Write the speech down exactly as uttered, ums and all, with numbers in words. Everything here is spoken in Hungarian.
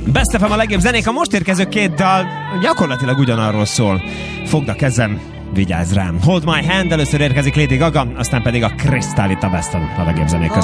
Best ef em a legjobb zenék, a most érkező két dal gyakorlatilag ugyanarról szól. Fogd a kezem, vigyázz rám. Hold My Hand, először érkezik Lady Gaga, aztán pedig a Crystal itt a Best a legjobb zenék között.